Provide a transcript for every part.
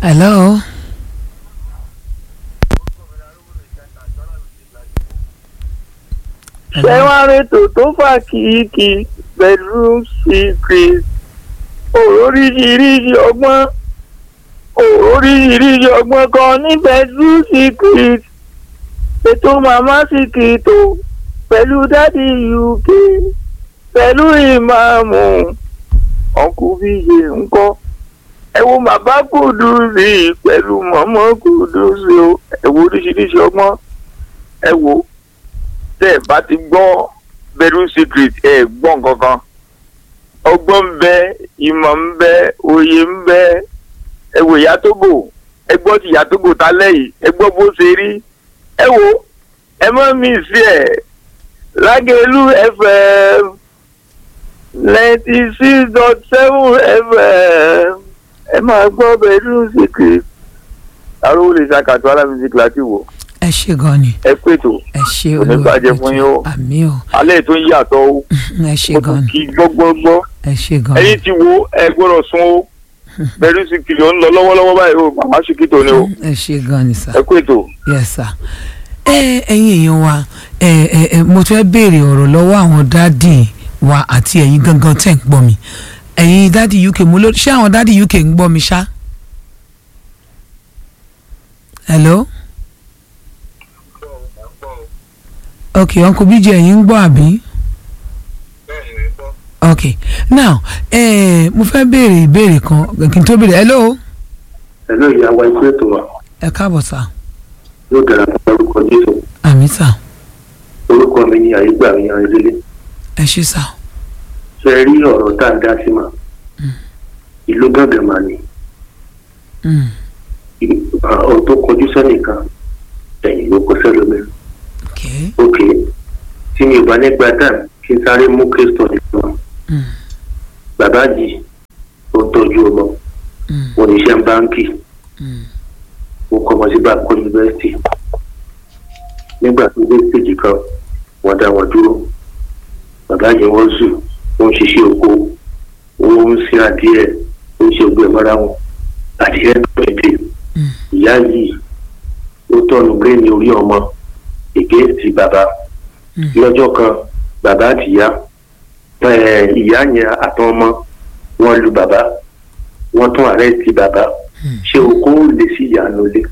Hello. ṣé wàá rètò tó fà kìkì bedroom secret oríṣiríṣi ọgbọ́n kan ní bedroom secret ètò màmá secret o pẹ̀lú dádì UK pẹ̀lú ìmáàmù ọkùnbíyè ńkọ́ ẹ wo bàbá Kúdùsì pẹ̀lú mọ̀mọ́ Kúdùsì o ẹ wo oríṣiríṣi ọgbọ́n ẹ wo tẹ́ ẹ bá ti gbọ́ bedroom secret ẹ gbọ́ nǹkan kan ọgbọ́n ń bẹ ìmọ̀ ń bẹ òye ń bẹ ẹ wo Ìyá Tógò ẹ gbọ́ ti Ìyá Tógò tálẹ̀ yìí ẹ gbọ́ bó ṣe rí ẹ wo ẹ mọ́ mi sí ẹ̀ Lágẹ̀lú FM 96.7 FM ẹ máa gbọ́ bedroom secret arówó lè ṣàkàtọ alámísíkì láti wò. Ẹ ṣé gan ni. Ẹ pètò. Ẹ ṣé olúwa oníbàjẹ́ fún yín o. Àmín o. Alẹ́ tó ń yàtọ̀ o. Ẹ ṣé gan ni. kí gbọ́gbọ́gbọ́. Ẹ ṣé gan ni. ẹ̀yin ti wo ẹ gbọ́dọ̀ sún o. bedroom secret ó ń lọ lọ́wọ́lọ́wọ́ báyìí o màmá ṣìkìtò ni o. Ẹ ṣé gan ni sà. Ẹ pètò. Yes sir. Ẹ̀yin èèyàn wa mo fẹ́ béèrè ọ̀rọ̀ lọ́wọ́ àwọn dádì wa àti ẹ̀yin gangan tẹ̀ ń gbọ́ mi ẹ̀yin dádì UK mo lórí ṣé àwọn dádì UK ń gbọ́ mi ṣá. Hello. Okay, Uncle BJ ẹ̀yin ń gbọ́ àbí. Okay, now mo fẹ́ béèrè ìbéèrè kan kí n tó béèrè. Hello. Hello ìyàwó ikú ètò wa. Ẹ káàbọ̀ sà. Yóò dára fún orúkọ Jésù. Àmín sà. Orúkọ mi ni àyígbà mi yan ilé. Ẹ ṣé sà. Ṣé rí ọ̀rọ̀ tá a dá sí mà? Ìlú gángan mà ni. Ọ̀rọ̀ tó kọjú sẹ́nìkan ẹ̀yìn ló kọ sẹ́lómi. Ok, tí mi ò bá nígbà dáa kí n sáré mú Kristo nìkan. Bàbá yìí ó tọ́jú ọmọ. Oníṣẹ́ báńkì. Ó kọ́ ọmọ sí Bàkó yunifásitì. Nígbà tó dé stéèjì kan wọ́n dá wọn dúró. Bàbá yìí wọ́n zù ó ń ṣiṣẹ́ oko ó ń sin adìẹ ó ń ṣe ògbẹ́ mọ́ra wọn adìẹ pẹ̀lẹ́. Ìyá yìí ó tọ́nu bírèèni orí ọmọ ègéèsì bàbá. Lọ́jọ́ kan bàbá àti ìyá yẹn àtọ́ ọmọ wọn lu bàbá wọ́n tún àrẹ́sì bàbá ṣé oko lè sí ìyá lólè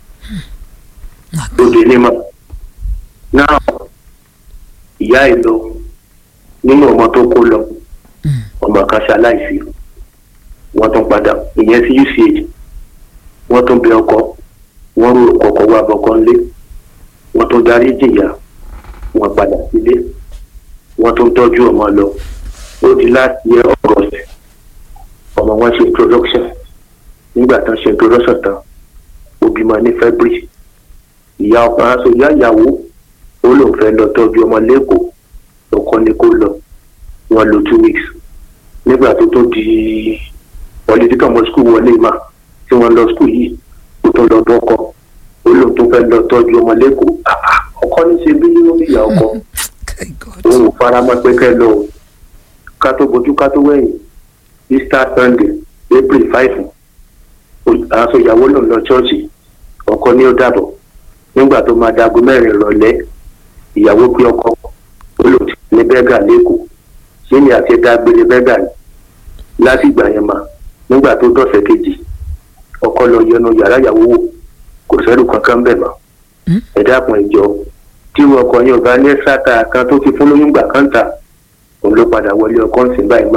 lóde ní mọ̀. Náà ìyá ẹ̀ lọ nínú ọmọ tó kó lọ ọmọ kan ṣaláìsí wọ́n tún padà ìyẹn sí UCH wọ́n tún bẹ ọkọ wọ́n rò ọkọ wà bọ́kọ́ ńlé wọ́n tún darí jìyà wọ́n padà sílé wọ́n tún tọ́jú ọmọ lọ ó di láti yẹ August ọmọ wọn ṣe introduction nígbà tán ṣe introduction tán òbí máa ní February ìyá ọkọ aṣọ ìyá ìyàwó ó lóun fẹ́ lọ tọ́jú ọmọ lẹ́kọ̀ọ́ ọkọ ni kó lọ wọ́n lò 2 weeks nígbà tó di political ọmọ school wọlé mà tí wọ́n lọ school yìí ó tó lọ bọ́kọ ó lóun tó fẹ́ lọ tọ́jú ọmọ lẹ́kọ̀ọ́ ọkọ ní ṣe bí nínú ìyá ọkọ òun ò fara mọ́ pé kẹ́ lọ ká tó bójú ká tó wẹ̀yìn Easter Sunday April 5 aṣọ ìyàwó lòun lọ ṣọ́ọ̀ṣì ọkọ ní ó dàbọ̀ nígbà tó máa dago 4 ìrọ̀lẹ́ ìyàwó pé ọkọ ó lò ní bẹ́gà lẹ́kọ̀ọ́ síni àti dágbére bẹ́gà ni láti ìgbà yẹn mà nígbà tó dọ̀sẹ̀ kejì ọkọ lọ yọnu yàrá ìyàwó wò kò sẹ́rù kankan bẹ̀ mọ́ ẹ dákun ìjọ tí ọkọ yẹn ò bá ní sátà kan tó ti fún lóyún gbà kan ta òun ló padà wọlé ọkọ ń sìn báyìí mà.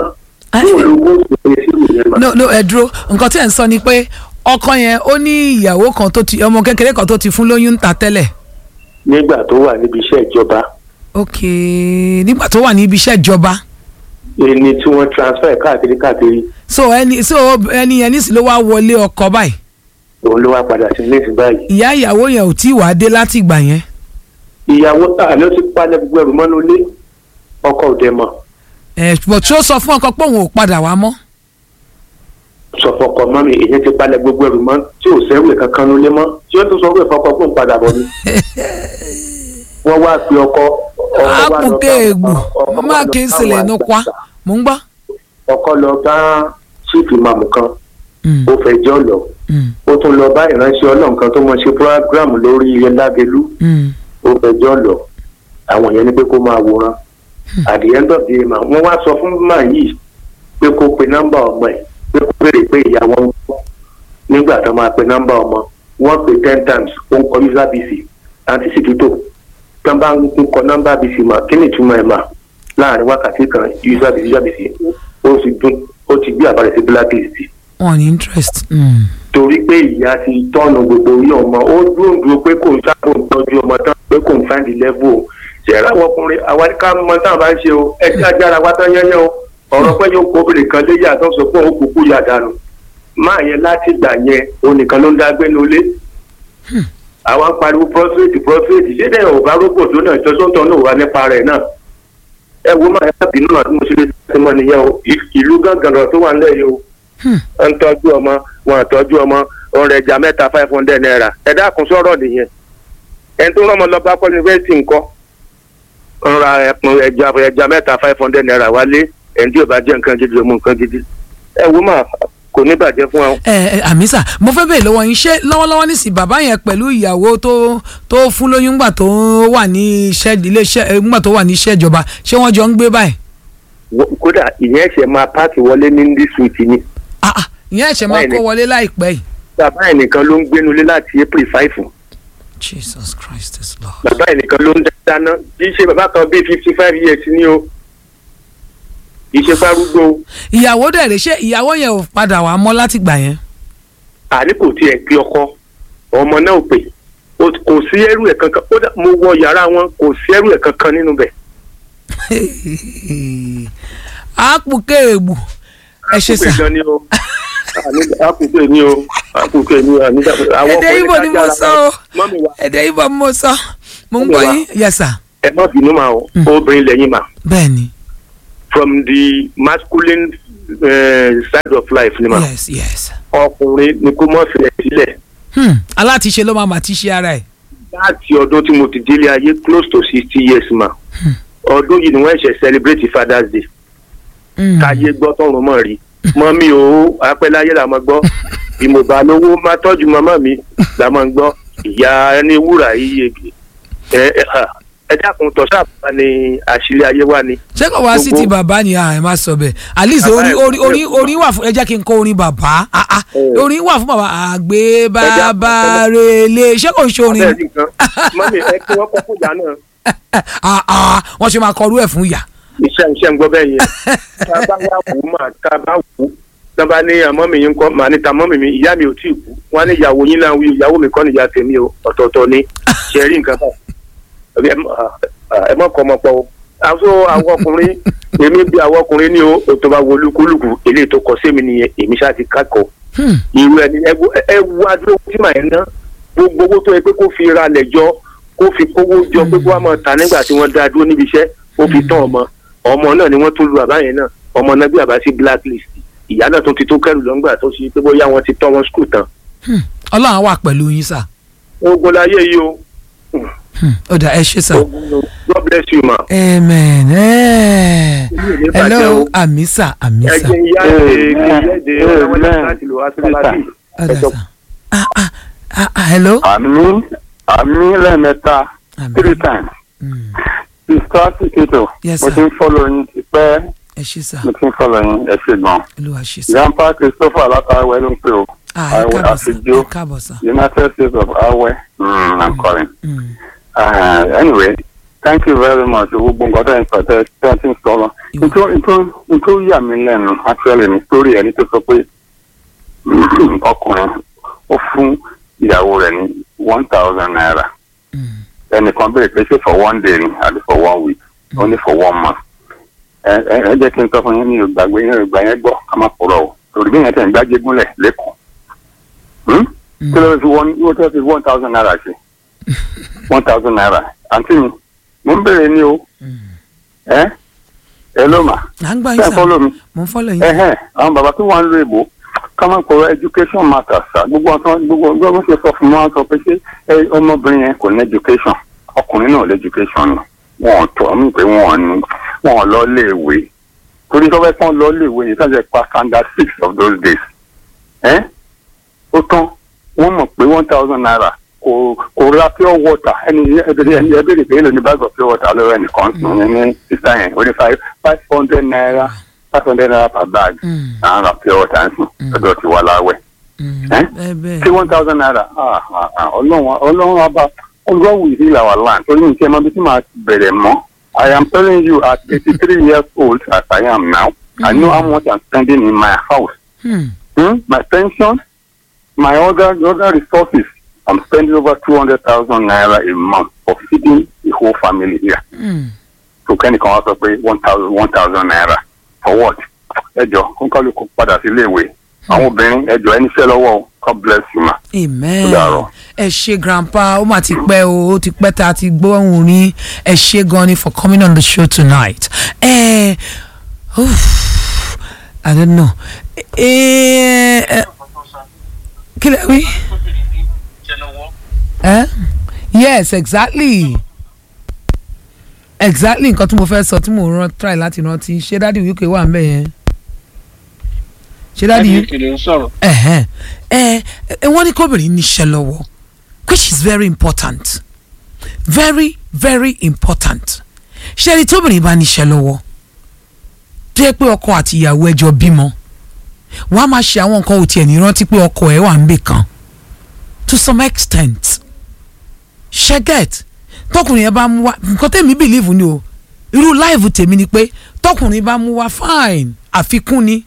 no ẹ dúró nǹkan tí ẹ ń sọ ni pé ọkọ yẹn ó ní ìyàwó kan tó ti ọmọ kékeré kan tó ti fún lóyún ń ta tẹ́lẹ̀. nígbà tó wà níbi iṣẹ́ ìjọba. ok nígbà tó wà níbi iṣẹ́ ìjọba. ẹni tí wọ́n transfer káàkiri. so ẹni yẹn nísìnyí ló wá wọlé ọkọ báyìí. òun ló wá padà sí ilé ìsìn báyìí. ìyá ìyàwó yẹn ò tí ì wá dé láti ìgbà yẹn. ìyàwó tà ló ti palẹ̀ gbogbo ẹrù mọ́nú ilé ọkọ òde mọ̀. bọ̀ tí ó sọ fún ọkọ pé òun ò padà wá mọ́. sọ fọkọ mọ́ mi èyí ti palẹ̀ gbogbo ẹrù mọ́ tí ò sẹ́wé kankan nulẹ̀ mọ́ tí ó tún sọ pé fọkọ fún padà bọ̀ ni. wọ́n wá pe ọkọ àpòkè ègbò má kí n sílẹ̀ ní kwa mò ń gbọ́. ọkọ lọ bá chief imam kan ó fẹjọ́ lọ ó tún lọ bá ìránṣẹ́ ọlọ́run kan tó mọ ṣe program lórí ilẹ̀ lábẹ́lú ó fẹjọ́ lọ àwọn yẹn ní pé kó máa wòran at the end of the day wọ́n wá sọ fún màá yìí pé kó pe nọ́mbà ọmọ ẹ̀ pé kó béèrè pé ìyá wọn ń kọ́ nígbà tó máa pe nọ́mbà ọmọ wọ́n pè 10 times ó ń kọ user bc àti sìkítò tó bá ń kọ nọ́mbà bc mà kí ni ìtumọ̀ ẹ̀ mà láàrin wákàtí kan user bc ó ti gbé àbálẹ̀ sí blacklist. wọn ní interest. torí pé ìyá ti tọ́nu gbogbo orí ọmọ ó dúró pé kò ń sábò ń tọ́jú ọmọ tán pé kò ń find the level ṣẹ̀rá ọkùnrin àwa ká mọ táwọn bá ń ṣe o ẹ jẹ́ ajára wa tán yẹ́yẹ́ o ọ̀rọ̀ pé yóò kó obìnrin kan léyà tó sọ pé òun kúkú yà dànù máa yẹn láti gbà yẹn onìkan ló ń dá gbé nulẹ̀ àwọn pariwo prostate ṣé dẹ̀ ò bá rógbò tó náà ìtọ́sọ́tọ̀ náà wà nípa rẹ̀ náà ẹ wo máa yẹn bínú àti mo ṣe lè ṣe mọ nìyẹn o ìlú gángan lọ tó wà ń lẹ̀ yìí o ń tọ́jú ọmọ wọn àtọ́jú ọmọ ọ̀rẹ́ ẹja mẹ́ta 500 naira ẹ dákun sọ̀rọ̀ nìyẹn ẹni tó rán ọmọ lọ bá kọ́ yunifásitì ńkọ́ ń ra ẹja mẹ́ta 500 naira wálé ẹni tí ò bá jẹ́ nǹkan gidi ọmọ nǹkan gidi ẹ wo máa kò ní bàjẹ́ fún wa. àmísà mo fẹ́ bèèrè lọ́wọ́ yín ṣé lọ́wọ́lọ́wọ́ nísìn bàbá yẹn pẹ̀lú ìyàwó tó fún lóyún ńgbà tó wà ní iṣẹ́ ńgbà tó wà ní iṣẹ́ ìjọba ṣé wọ́n jọ ń gbé báyìí. kódà ìyẹn ẹ̀ṣẹ̀ máa pààkì wọlé ní this week ni. ìyẹn ẹ̀ṣẹ̀ máa kó wọlé láìpẹ́ yìí. bàbá yẹn nìkan ló ń gbénulé láti April 5. Jesus Christ is Lord. bàbá yẹn nìkan ló ń dáná kì í ṣe bàbá kan bíi 55 years ni o ìṣe fárúgbó. ìyàwó dẹ̀rẹ̀ ṣé ìyàwó yẹn ò padà wá mọ́ láti gbà yẹn. àní kò tiẹ̀ pé ọkọ ọmọ náà pè kò sí ẹrù ẹ̀ kankan mo wọ yàrá wọn kò sí ẹrù ẹ̀ kankan nínú bẹ̀. àpòkè ègbò ẹ ṣe sà. àpòkè ni o àpòkè ni o. èdè Ìgbò ni mo sọ o èdè Ìgbò mo sọ mo ń gbọ́ yín yẹsà. ẹ má bínú ma o obìnrin lẹ́yìn ma. bẹ́ẹ̀ni. from the masculine side of life ni ma. yes. ọkùnrin ni kó mọ̀ sílẹ̀ sílẹ̀. aláàtìṣe ló máa mà ti ṣe ara ẹ̀. láti ọdún tí mo ti délé ayé close to 60 years ma. ọdún yìí ni wọ́n ṣe celebrate Father's Day. káyé gbọ́ tọ̀run mọ̀ rí. mọ́ mi ò apẹ́láyé là máa gbọ́. bí mo bá lówó máa tọ́jú màmá mi là máa gbọ́. ìyá ẹni wúrà yìí ẹ dákun tọ́sà bá ní àṣírí ayé wa ni. ṣé kò wá sí ti bàbá ni ẹ má sọ bẹ́ẹ̀ at least orin wà fún ẹ jẹ́ kí n kọ orin bàbá orin wà fún bàbá àgbẹ̀ bàbá rèlé ṣé kò ń ṣe orin. mọ́mí ẹ kí wọ́n kọ́ fún ìyá náà. wọ́n ṣe máa kọrú ẹ̀ fún ìyá. iṣẹ́ ń gbọ́ bẹ́ẹ̀ yẹn tá a bá wà wù mà tá a bá wù tá bá ní mọ́mí yín kọ́ màá níta mọ́mí mi ìyá mi ò tí ì kú wọ́n á ní ìyàwó yín náà wí ìyàwó mi kọ́ níyà tèmi o ọ̀tọ̀ọ̀tọ̀ ni ṣe rí nǹkan báyìí ẹ mọ kọ ọmọ pọ o àwọn ọkùnrin èmi bí àwọn ọkùnrin ní o tó bá wo olúkúlùkù eléyìí tó kọ sí mi nìyẹn èmi ṣáà ti kákọ irú ẹni ẹ wo adúlọ tí màá ná gbogbo owó tó yẹ pé kó fi ra lẹ́jọ́ kó fi kówó jọ pé kó wá máa ta nígbà tí wọ́n dá dúró níbi iṣẹ́ ó fi tán ọmọ náà ni wọ́n tún lu bàbá yẹn náà ọmọ náà bí bàbá sí blacklist ìyá náà tó ti tó kẹrù lọ́ngbà tó ṣe pé bóyá wọ́n ti tọ́ wọn skul tán. Ọlọ́run wà pẹ̀lú yín sà. ogun láyé yìí o. ó dà ẹ ṣe sà. God bless you ma. amen. hello amisa. ẹ jẹ́ ìyá ẹ̀ẹ́dẹ̀ ọ̀rọ̀ láti lò wá sí láti. hello. àmì lẹ́ẹ̀mẹ́ta 3 times. Mr. Siketo, yes, mo ti ń follow yín ti pẹ́. ẹ ṣe sà. mo ti ń follow yín ẹ ṣe gan. olúwa ṣe sà. Grandpa Christopher látàwẹ̀ ló ń pè o. ẹ káàbọ̀ sà. United States of Awe. I'm calling. Anyway, thank you very much. Gbogbo nǹkan tẹ̀ ń sọ tẹ́ ti ń sọ̀rọ̀. Nítorí yà mí lẹ́nu actually ní story ẹni tó sọ pé ọkùnrin ó fún ìyàwó rẹ̀ ní 1,000 naira. ẹnìkan bẹ̀rẹ̀ pé ṣé for 1 day ni àbí for 1 week only for 1 month. ẹ jẹ́ kí n sọ fún yín ní ìgbàgbé yín ìgbà yẹn gbọ́ ká má pọ̀rọ̀ o torí bí yẹn tẹ̀ ń gbájé gúnlẹ̀ lẹ́kọ̀ọ́. kí ló fi wọ́n tó fi 1,000 naira ṣe 1,000 naira àǹtí mi mo ń bèrè ní o ẹ ló mà ẹ fọ́lọ́ mi mo ń fọ́lọ́ yín. àwọn bàbá tó wà ń lo èbó ká má pọ̀rọ̀ education matters gbogbo ṣe sọ fún wọn sọ pé ṣé ọmọbìnrin yẹn kò ní education ọkùnrin náà lé education nù wọn tọ́ mí pé wọn lọ léèwé torí tó fẹ́ kán lọ léèwé yìí sáà jẹ́ pa standard 6 of those days ó tán wọ́n mọ̀ pé 1,000 naira kò ra pure water ẹni ẹbẹ̀rẹ̀ pé èlò ní bag of pure water lọ́wọ́ ẹnìkan ní sísá yẹn ó ní 500 naira per bag à ń ra pure water ń sùn lọ́dọ̀ tí wà láwẹ̀ tí 1,000 naira ọlọ́run will heal our land torí nìkẹ́ mọ́ bí tí màá bẹ̀rẹ̀ mọ́. I am telling you, at 83 years old as I am now, I know how much I'm spending in my house. My pension, my other resources. I'm spending over 200,000 naira a month for feeding the whole family here. So can you come out of 1,000 naira for what? Ẹjọ́ kún kálù kó padà sí iléèwé. Àwọn obìnrin ẹjọ́ ẹni fẹ́ lọ́wọ́. God bless you ma. Amen. Ẹ ṣé grandpa, ó mà ti pẹ́ o, ó ti pẹ́ tá a ti gbóhùn ní ẹ ṣé gan ni for coming on the show tonight. I don't know. Kí lẹ wí? Yes, exactly. Exactly nǹkan tí mo fẹ́ sọ tí mo rán try láti rántí ṣé dádì UK wà ń bẹ̀ yẹn. Ṣé dádì UK ló ń sọ̀rọ̀? Wọ́n ní kóbìnrin níṣẹ́ lọ́wọ́, which is very important, very very important. Ṣé ẹni tóbìnrin bá níṣẹ́ lọ́wọ́ tó yẹ pé ọkọ àti ìyàwó ẹjọ́ bímọ wọ́n á máa ṣe àwọn nǹkan ò tiẹ̀ ní rántí pé ọkọ ẹ̀ wà ń bè kan to some extent. Ṣẹ́gẹ̀t tọkùnrin yẹn bá mú wá nǹkan tẹ̀mí believe ni o irú live tèmi ni pé tọkùnrin bá mú wá fine àfikún ni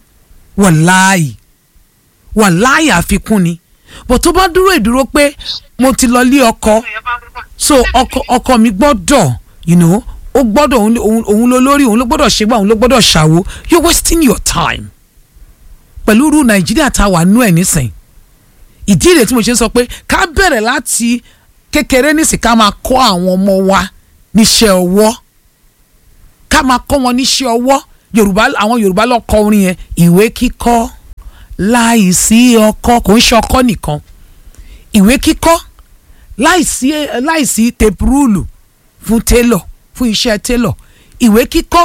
wàláì àfikún ni but tó bá dúró ìdúró pé mo ti lọ lé ọkọ so ọkọ mi gbọ́dọ̀ ó gbọ́dọ̀ òun ló lórí òun ló gbọ́dọ̀ ṣègbà òun ló gbọ́dọ̀ ṣàwo you're wasting your time pẹ̀lú irú Nàìjíríà tá a wà nú ẹ̀ nísìn ìdí rẹ̀ tí mo ṣe ń sọ pé ká bẹ̀rẹ̀ láti kékeré nísìn ká máa kọ́ àwọn ọmọ wa níṣẹ́ ọwọ́ ká máa kọ́ wọn níṣẹ́ ọwọ́ àwọn Yorùbá ló kọ orin yẹn ìwé kíkọ́ láìsí ọkọ kò ń ṣe ọkọ nìkan ìwé kíkọ́ láìsí tape rúùlù fún tailor fún iṣẹ́ tailor ìwé kíkọ́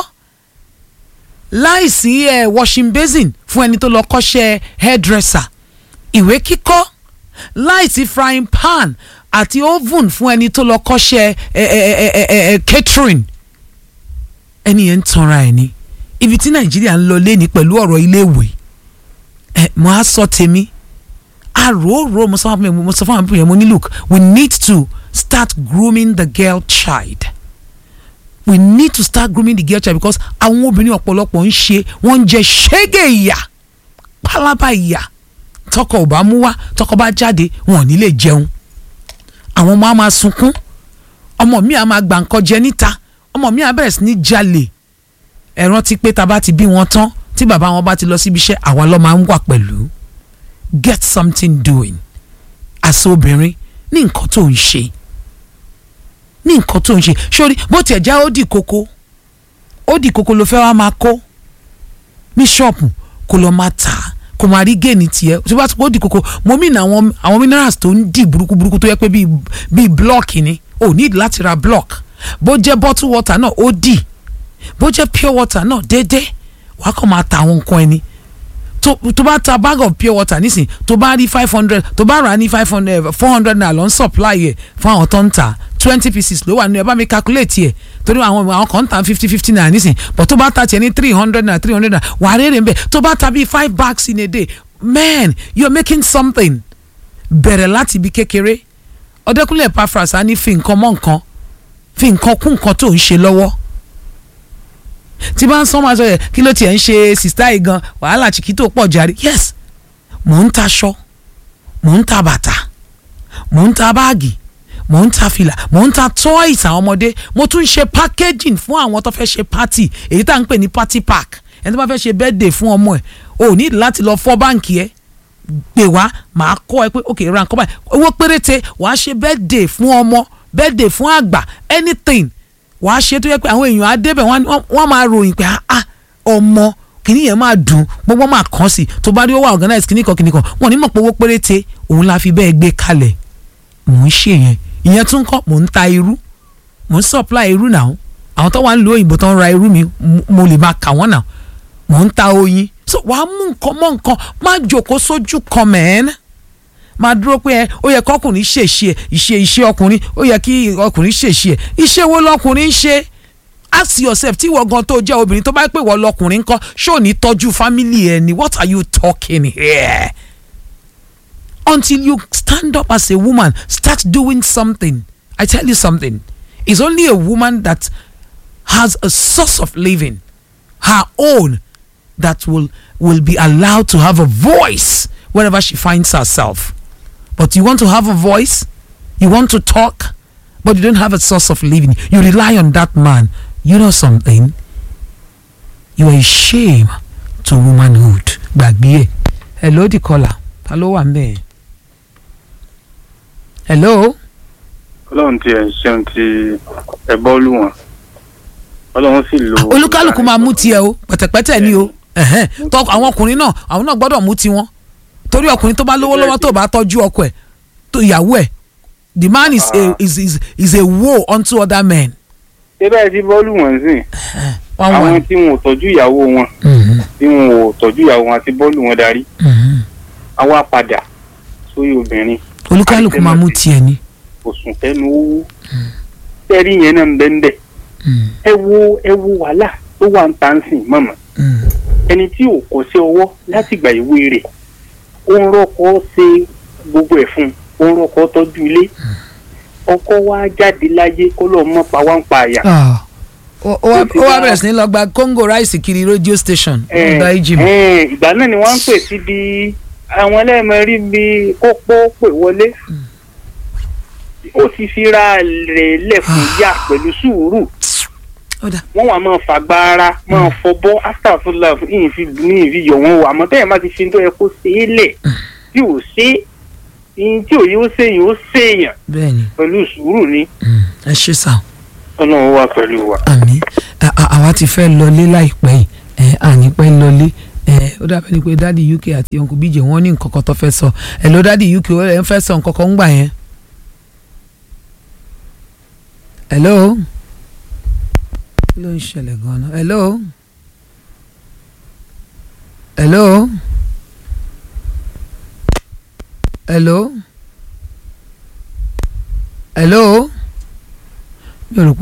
láìsí washing basin fún ẹni tó lọ kọ́ṣẹ́ hairdresser ìwé kíkọ́ láìsí frying pan àti oven fún ẹni tó lọ kọ́ṣẹ́ catering ẹni yẹn ń tanra ẹ̀ ní ibi tí Nàìjíríà ń lọ lé ní pẹ̀lú ọ̀rọ̀ iléèwé mo á sọ tèmi àròrò mo sọ fún àwọn èèyàn mo ní look we need to start grooming the girl child we need to start grooming the girl child because àwọn obìnrin ọ̀pọ̀lọpọ̀ wọ́n ń jẹ ṣẹ́gẹ̀ ìyà pálábá ìyà tọkọ ò bá mú wá tọkọ bá jáde wọn ò ní lè jẹun àwọn ọmọ á máa sunkún ọmọ mi á máa gbà nǹkan jẹ níta ọmọ mi á bẹ̀rẹ̀ sí ní jalè ẹ rántí pé tá bá ti bí wọn tán tí bàbá wọn bá ti lọ síbi iṣẹ́ àwa ló máa ń wà pẹ̀lú get something doing àṣẹ obìnrin ní nǹkan tó ń ṣe sórí bó tiẹ̀ já ó dì kókó ló fẹ́ wá máa kó ní ṣọ́ọ̀pù kó lọ máa tà á kò máa rí géènì tiẹ̀ tí wọ́n ti kó dì kókó mo mí ní àwọn minerals tó ń dì burúkú tó yẹ pé bíi block ni ò ní láti ra block bó jẹ́ bottle water náà ó dì bó jẹ́ pure water náà déédéé wàá kàn máa ta àwọn nǹkan ẹni tó bá ta bag of pure water nísìn tó bá rí 500 tó bá rà ní 400 naira lọ ń supply ẹ̀ fún àwọn tó ń ta 20 pieces ló wà nínú ẹ bá mi calculate ẹ̀ torí àwọn kan ń ta 50 naira nísìn but tó bá ta tiẹ̀ ní 300 naira wà á rèrè ń bẹ̀ tó bá ta bíi 5 bags in a day man you're making something bẹ̀rẹ̀ láti ibi kékeré Ọdẹ́kúnlé Epaphras á ní fi nǹkan mọ́ nǹkan fi nǹkan kún nǹkan tó ń ṣe lọ́wọ́ tí bá ń sọ máa sọ yẹ kí ló tiẹ̀ ń ṣe sista yìí gan wàhálà chiquito pọ̀ jàre yes mò ń taṣọ mò ń ta bàtà mò ń ta báàgì mò ń ta fìlà mò ń ta toys àwọn ọmọdé mo tún ń ṣe packaging fún àwọn tó fẹ́ ṣe party èyí tá à ń pè ní party pack ẹni tó bá fẹ́ ṣe birthday fún ọmọ ẹ̀ o ní láti lọ fọ́ báǹkì ẹ̀ pè wá màá kọ́ ẹ pé ok ra nǹkan báyìí owó péréte wàá ṣe birthday fún ọmọ birthday fún àgbà anything wàá ṣe tó yẹ pé àwọn èèyàn á débẹ̀ wọ́n máa ròyìn pé ọmọ kìíní yẹn máa dùn gbogbo máa kàn sí tó bá rí ó wà organize kìíní kan wọ́n ní mọ̀ pé owó péréte òun la fi bẹ́ẹ̀ gbé kalẹ̀ mò ń ṣe yẹn ìyẹn tún kọ́ mò ń ta irú mò ń supply irú náà àwọn tó wà ń lo òyìnbó tó ń ra irú mi mo lè máa kà wọ́n náà mò ń ta oyin so wàá mú nǹkan mọ́ nǹkan má jòkó sójú kan mẹ́ẹ́n máa dúró pé ó yẹ kọkùnrin ṣèṣe ìṣe ọkùnrin ó yẹ kí ọkùnrin ṣèṣe iṣẹ́ wo lọkùnrin ṣe ask yourself tí wọ́n gan tó jẹ́ obìnrin tó bá pè wọ́n lọkùnrin ńkọ́ ṣó ní tọ́jú family ẹ̀ ni what are you talking here until you stand up as a woman start doing something I tell you something it's only a woman that has a source of living her own that will be allowed to have a voice wherever she finds herself. But you want to have a voice, you want to talk, but you don't have a source of living. You rely on that man. You know something? You are a shame to womanhood. Gbàgbé. Hello, the caller. Hello, wà ńbẹ̀. Hello. Ọlọ́run ti ẹ̀ ṣeun ti ẹ̀bọ́ lù wọ́n. Ọlọ́run sì lo. Olúkálùkù máa mú tiẹ̀ o pẹ̀tẹ̀pẹ̀tẹ̀ ni o. Tọ́ àwọn ọkùnrin náà àwọn náà gbọ́dọ̀ mú tiwọn. Torí ọkùnrin tó bá lówó lọ́wọ́ tó bá tọ́jú ọkọ ẹ̀ tó ìyàwó ẹ̀ the man is a woe unto other men. Ṣé bẹ́ẹ̀ ti bọ́ọ̀lù wọ̀n sí? Àwọn tí wọn ò tọ́jú ìyàwó wọn tí wọn ò tọ́jú ìyàwó wọn àti bọ́ọ̀lù wọn darí. Àwọn apàdà sórí obìnrin. Olúkálùkù máa mú tiẹ̀ ni. Òsùn fẹ́nu owó. Tẹ́rí yẹn náà ń bẹ́ ń bẹ̀. Ẹ wo wàhálà tó wà ń tà ń sìn mọ̀mọ́. Ẹni tí ò kọ́ sí ọwọ́ láti gbà ìwé rẹ̀ ó ń rọ́kọ́ ṣe gbogbo ẹ̀ fún un ó ń rọ́kọ́ tọ́jú ilé ọkọ wa jáde láyé kó lọ́ọ́ mọ́ pa wá ń pa àyà. ó wá bẹ̀rẹ̀ sí ní lọ gba Congo rice kiri radio station ìgbà náà ni wọ́n ń pè síbi àwọn ẹlẹ́mọ̀rí bíi kópó pè wọlé ó ti fi ra rẹ̀ lẹ́kùn yá pẹ̀lú sùúrù wọ́n wà máa fàgbára máa fọbọ́ after full life ní ìfi yọ̀ wọ́n wò àmọ́ tẹ́yẹ̀ má ti fi tó yẹ kó ṣe é lẹ̀ tí ò ṣe tí ò yóò ṣe yóò ṣèyàn pẹ̀lú sùúrù ni. ẹ ṣe sá. Ọlọ́run wà pẹ̀lú wa. àmín àwa ti fẹ́ lọlé láìpẹ́ yìí àní pẹ́ lọlé ó dàbí ni pé dádì UK àti uncle BJ wọ́n ní nǹkan kan tó fẹ́ sọ ẹ̀ ló dádì UK ẹ̀ ń fẹ́ sọ nǹkan kan ń gbà yẹn. hello. ló ń ṣẹlẹ̀ gan-an hello hello hello hello mi ò rò pé